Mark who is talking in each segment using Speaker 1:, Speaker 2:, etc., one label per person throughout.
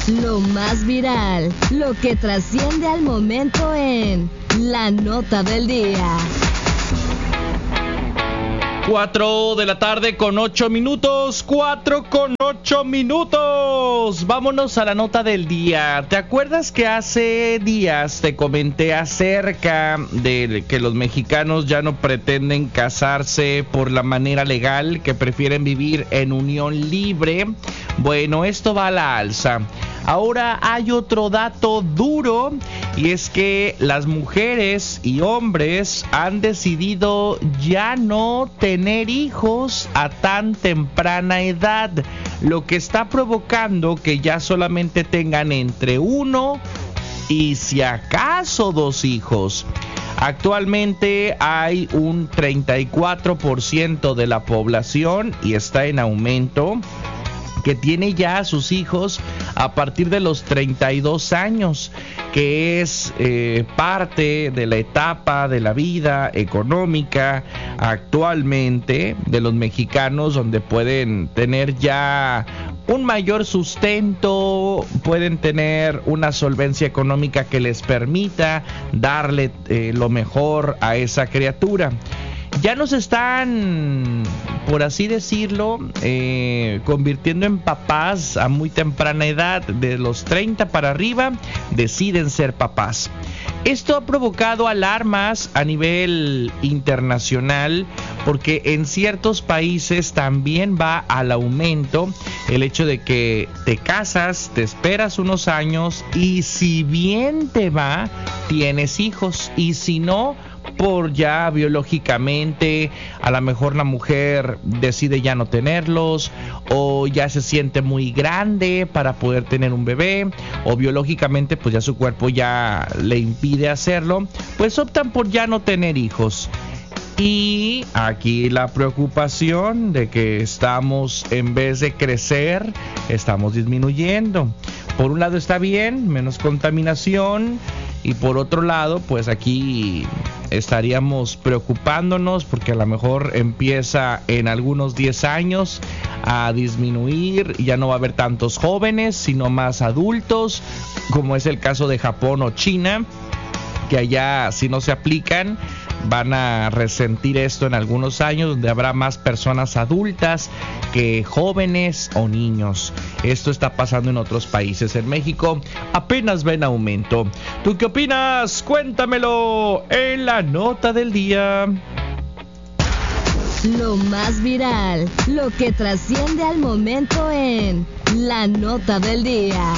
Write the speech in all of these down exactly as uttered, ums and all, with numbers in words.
Speaker 1: Lo más viral, lo que trasciende al momento en La Nota del Día.
Speaker 2: Cuatro de la tarde con ocho minutos, cuatro con ocho minutos. Vámonos a la nota del día. ¿Te acuerdas que hace días te comenté acerca de que los mexicanos ya no pretenden casarse por la manera legal, que prefieren vivir en unión libre? Bueno, esto va a la alza. Ahora hay otro dato duro, y es que las mujeres y hombres han decidido ya no tener hijos a tan temprana edad, lo que está provocando que ya solamente tengan entre uno y si acaso dos hijos. Actualmente hay un treinta y cuatro por ciento de la población, y está en aumento, que tiene ya a sus hijos a partir de los treinta y dos años, que es eh, parte de la etapa de la vida económica actualmente de los mexicanos, donde pueden tener ya un mayor sustento, pueden tener una solvencia económica que les permita darle eh, lo mejor a esa criatura. Ya nos están, por así decirlo, eh, convirtiendo en papás a muy temprana edad. De los treinta para arriba deciden ser papás. Esto ha provocado alarmas a nivel internacional, porque en ciertos países también va al aumento el hecho de que te casas, te esperas unos años y si bien te va, tienes hijos, y si no, por ya biológicamente, a lo mejor la mujer decide ya no tenerlos, o ya se siente muy grande para poder tener un bebé, o biológicamente pues ya su cuerpo ya le impide hacerlo, pues optan por ya no tener hijos. Y aquí la preocupación de que estamos, en vez de crecer, estamos disminuyendo. Por un lado está bien, menos contaminación, y por otro lado, pues aquí estaríamos preocupándonos porque a lo mejor empieza en algunos diez años a disminuir, y ya no va a haber tantos jóvenes, sino más adultos, como es el caso de Japón o China, que allá si no se aplican van a resentir esto en algunos años, donde habrá más personas adultas que jóvenes o niños. Esto está pasando en otros países. En México apenas va en aumento. ¿Tú qué opinas? Cuéntamelo en la nota del día.
Speaker 1: Lo más viral, lo que trasciende al momento en La Nota del Día.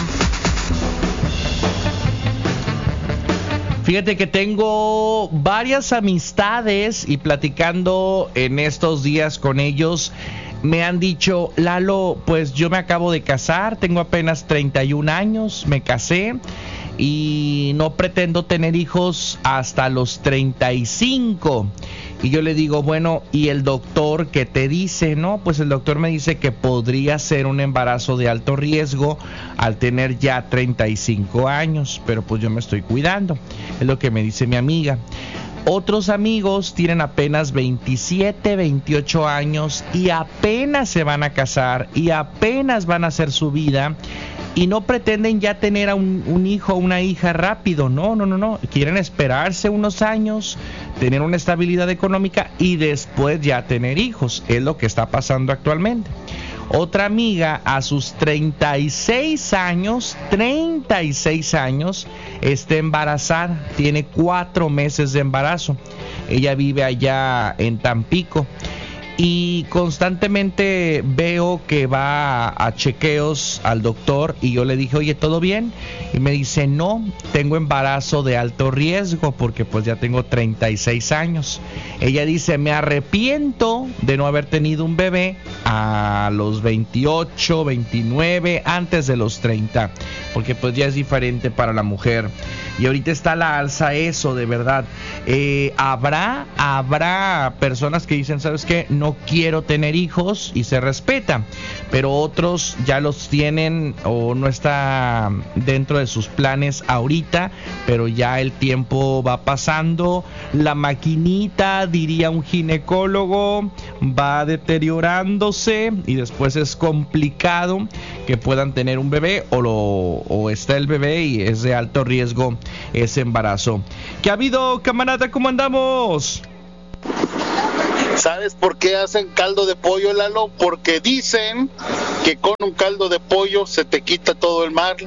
Speaker 2: Fíjate que tengo varias amistades, y platicando en estos días con ellos, me han dicho: Lalo, pues yo me acabo de casar, tengo apenas treinta y un años, me casé y no pretendo tener hijos hasta los treinta y cinco. Y yo le digo, bueno, ¿y el doctor qué te dice? No, pues el doctor me dice que podría ser un embarazo de alto riesgo al tener ya treinta y cinco años, pero pues yo me estoy cuidando, es lo que me dice mi amiga. Otros amigos tienen apenas veintisiete, veintiocho años y apenas se van a casar y apenas van a hacer su vida, y no pretenden ya tener a un, un hijo o una hija rápido. No, no, no, no. Quieren esperarse unos años, tener una estabilidad económica y después ya tener hijos. Es lo que está pasando actualmente. Otra amiga a sus treinta y seis años, treinta y seis años, está embarazada. Tiene cuatro meses de embarazo. Ella vive allá en Tampico. Y constantemente veo que va a chequeos al doctor, y yo le dije, oye, ¿todo bien? Y me dice, no, tengo embarazo de alto riesgo porque pues ya tengo treinta y seis años. Ella dice, me arrepiento de no haber tenido un bebé a los veintiocho, veintinueve, antes de los treinta, porque pues ya es diferente para la mujer. Y ahorita está a la alza eso, de verdad. Eh, habrá, habrá personas que dicen, ¿sabes qué? No no quiero tener hijos y se respeta, pero otros ya los tienen o no está dentro de sus planes ahorita, pero ya el tiempo va pasando, la maquinita, diría un ginecólogo, va deteriorándose y después es complicado que puedan tener un bebé o, lo, o está el bebé y es de alto riesgo ese embarazo. ¿Qué ha habido, camarada? ¿Cómo andamos?
Speaker 3: ¿Sabes por qué hacen caldo de pollo, Lalo? Porque dicen que con un caldo de pollo se te quita todo el mal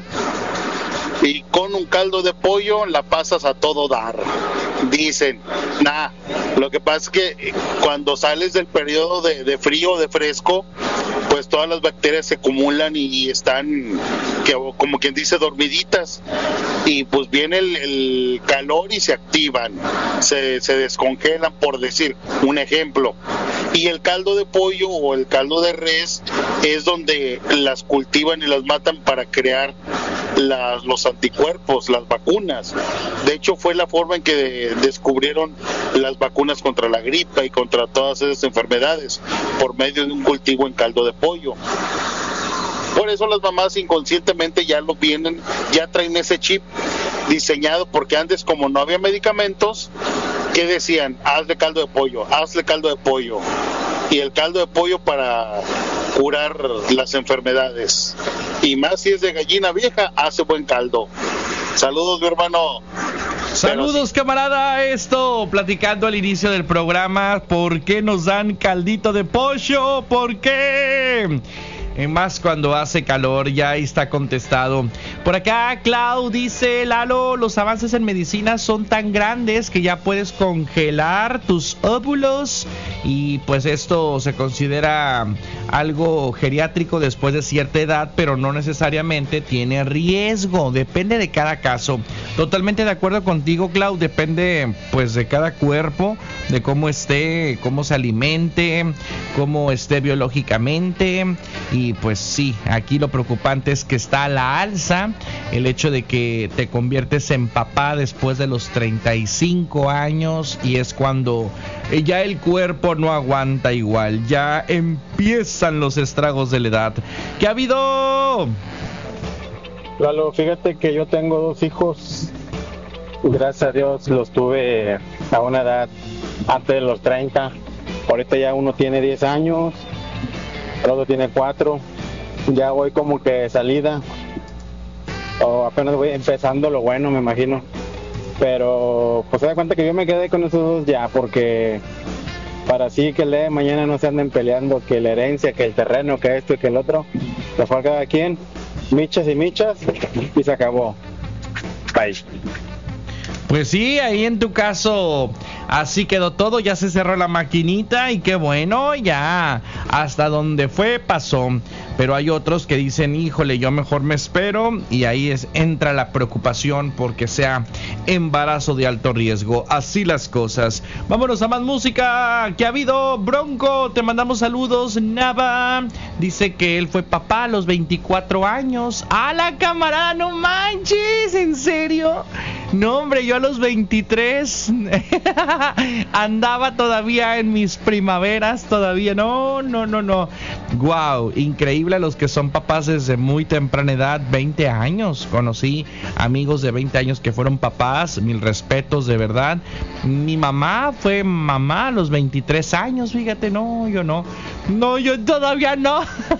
Speaker 3: y con un caldo de pollo la pasas a todo dar. Dicen, nah, lo que pasa es que cuando sales del periodo de, de frío, de fresco, pues todas las bacterias se acumulan y están, que, como quien dice, dormiditas, y pues viene el, el calor y se activan, se, se descongelan, por decir un ejemplo. Y el caldo de pollo o el caldo de res es donde las cultivan y las matan para crear las, los anticuerpos, las vacunas. De hecho, fue la forma en que descubrieron las vacunas contra la gripa y contra todas esas enfermedades, por medio de un cultivo en caldo de pollo. Por eso las mamás inconscientemente ya lo vienen, ya traen ese chip diseñado, porque antes, como no había medicamentos, ¿qué decían? Hazle caldo de pollo, hazle caldo de pollo. Y el caldo de pollo para curar las enfermedades. Y más si es de gallina vieja, hace buen caldo. Saludos, mi hermano.
Speaker 2: Saludos, sí, camarada. Esto, platicando al inicio del programa, ¿por qué nos dan caldito de pollo? ¿Por qué? Y más cuando hace calor, ya ahí está contestado. Por acá, Clau dice: Lalo, los avances en medicina son tan grandes que ya puedes congelar tus óvulos. Y pues esto se considera algo geriátrico después de cierta edad, pero no necesariamente tiene riesgo. Depende de cada caso. Totalmente de acuerdo contigo, Clau. Depende pues de cada cuerpo, de cómo esté, cómo se alimente, cómo esté biológicamente. Y Y pues sí, aquí lo preocupante es que está a la alza el hecho de que te conviertes en papá después de los treinta y cinco años, y es cuando ya el cuerpo no aguanta igual, ya empiezan los estragos de la edad. ¿Qué ha habido?
Speaker 4: Lalo, fíjate que yo tengo dos hijos, gracias a Dios los tuve a una edad antes de los treinta, ahorita ya uno tiene diez años, el otro tiene cuatro, ya voy como que de salida, o apenas voy empezando lo bueno, me imagino, pero pues se da cuenta que yo me quedé con esos dos ya, porque para así que el día de mañana no se anden peleando que la herencia, que el terreno, que esto y que el otro, se fue a cada quien, michas y michas, y se acabó. Bye.
Speaker 2: Pues sí, ahí en tu caso así quedó todo, ya se cerró la maquinita y qué bueno, ya hasta donde fue pasó. Pero hay otros que dicen, híjole, yo mejor me espero, y ahí es, entra la preocupación porque sea embarazo de alto riesgo. Así las cosas. Vámonos a más música. ¿Qué ha habido? Bronco, te mandamos saludos. Nava dice que él fue papá a los veinticuatro años. ¡A la camarada! ¡No manches! ¿En serio? No, hombre, yo a los veintitrés andaba todavía en mis primaveras, todavía, no, no, no, no. Wow, increíble los que son papás desde muy temprana edad, veinte años. Conocí amigos de veinte años que fueron papás, mil respetos, de verdad. Mi mamá fue mamá a los veintitrés años, fíjate, no, yo no. No, yo todavía no.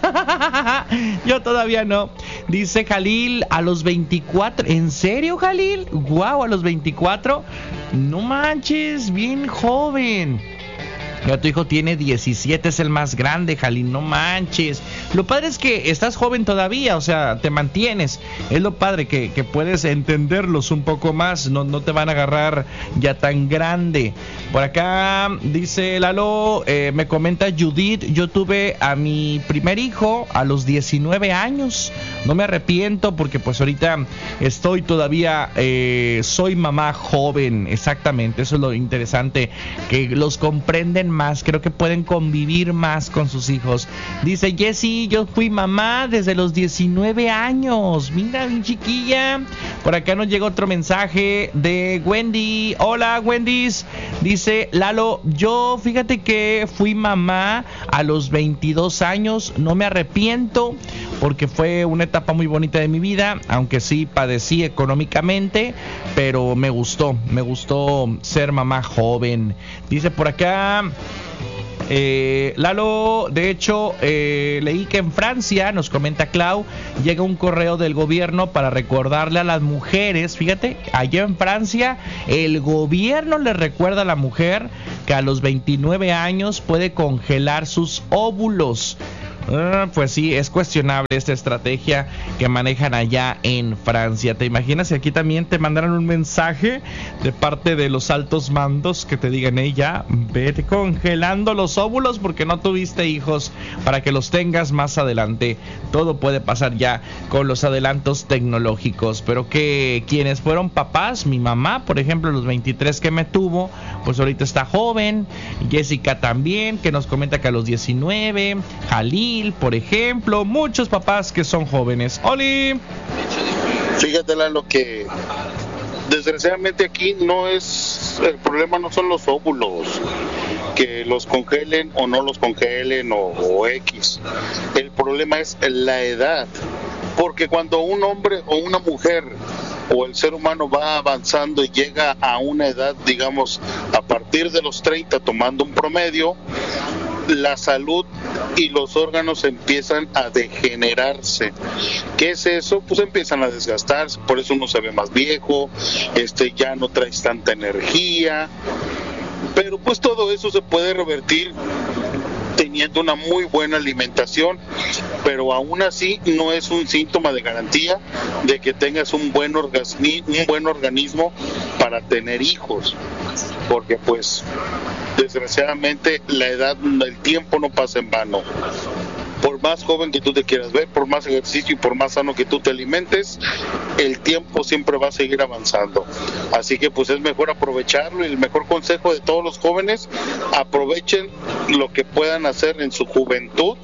Speaker 2: Yo todavía no. Dice Jalil, a los veinticuatro. ¿En serio, Jalil? Wow, a los veinticuatro. No manches, bien joven. Ya tu hijo tiene diecisiete, es el más grande, Jalín, no manches. Lo padre es que estás joven todavía, o sea, te mantienes. Es lo padre, que, que puedes entenderlos un poco más, no, no te van a agarrar ya tan grande. Por acá dice Lalo, eh, me comenta Judith, yo tuve a mi primer hijo a los diecinueve años. No me arrepiento porque pues ahorita estoy todavía, eh, soy mamá joven, exactamente. Eso es lo interesante, que los comprenden más, creo que pueden convivir más con sus hijos. Dice Jessie, yo fui mamá desde los diecinueve años. Mira, mi chiquilla. Por acá nos llega otro mensaje de Wendy. Hola, Wendy. Dice Lalo, yo fíjate que fui mamá a los veintidós años. No me arrepiento porque fue una etapa muy bonita de mi vida, aunque sí padecí económicamente, pero me gustó, me gustó ser mamá joven. Dice por acá eh, Lalo, de hecho eh, leí que en Francia, nos comenta Clau, llega un correo del gobierno para recordarle a las mujeres, fíjate, allá en Francia el gobierno le recuerda a la mujer que a los veintinueve años puede congelar sus óvulos. Uh, pues sí, es cuestionable esta estrategia que manejan allá en Francia. ¿Te imaginas si aquí también te mandaran un mensaje de parte de los altos mandos que te digan, hey, ya, vete congelando los óvulos porque no tuviste hijos para que los tengas más adelante? Todo puede pasar ya con los adelantos tecnológicos, pero que quienes fueron papás, mi mamá, por ejemplo, los veintitrés que me tuvo, pues ahorita está joven. Jessica también, que nos comenta que a los diecinueve, Jalí, por ejemplo, muchos papás que son jóvenes. Oli.
Speaker 3: Fíjate, lo que desgraciadamente aquí no es, el problema no son los óvulos, que los congelen o no los congelen o, o X. El problema es la edad, porque cuando un hombre o una mujer o el ser humano va avanzando y llega a una edad, digamos, a partir de los treinta, tomando un promedio, la salud y los órganos empiezan a degenerarse. ¿Qué es eso? Pues empiezan a desgastarse, por eso uno se ve más viejo, este ya no traes tanta energía, pero pues todo eso se puede revertir teniendo una muy buena alimentación, pero aún así no es un síntoma de garantía de que tengas un buen organismo, un buen organismo para tener hijos, porque pues desgraciadamente la edad, el tiempo no pasa en vano. Por más joven que tú te quieras ver, por más ejercicio y por más sano que tú te alimentes, el tiempo siempre va a seguir avanzando. Así que pues es mejor aprovecharlo, y el mejor consejo de todos los jóvenes, aprovechen lo que puedan hacer en su juventud,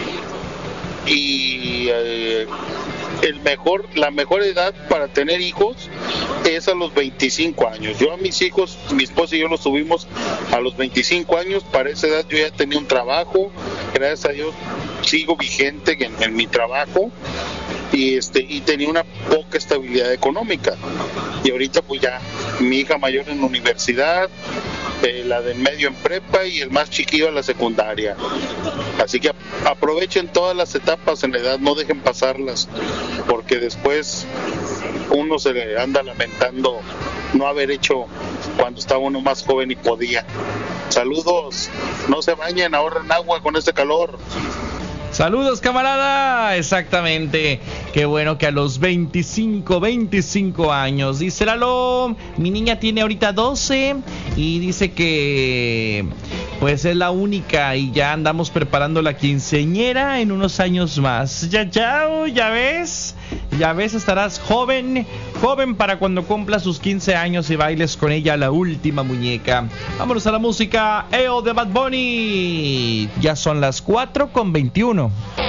Speaker 3: y eh, el mejor, la mejor edad para tener hijos es a los veinticinco años. Yo a mis hijos, mi esposa y yo los tuvimos a los veinticinco años. Para esa edad yo ya tenía un trabajo, gracias a Dios sigo vigente en, en mi trabajo, y este y tenía una poca estabilidad económica, y ahorita pues ya mi hija mayor en la universidad, eh, la del medio en prepa y el más chiquillo en la secundaria. Así que aprovechen todas las etapas en la edad, no dejen pasarlas, porque después uno se le anda lamentando no haber hecho cuando estaba uno más joven y podía. Saludos, no se bañen, ahorren agua con este calor.
Speaker 2: Saludos, camarada. Exactamente. Qué bueno que a los veinticinco, veinticinco años. Dice Lalo, mi niña tiene ahorita doce y dice que pues es la única y ya andamos preparando la quinceañera en unos años más. Ya, ya, ya ves. Ya ves, estarás joven, joven para cuando cumpla sus quince años y bailes con ella la última muñeca. Vámonos a la música. E O de Bad Bunny. Ya son las cuatro con veintiuno.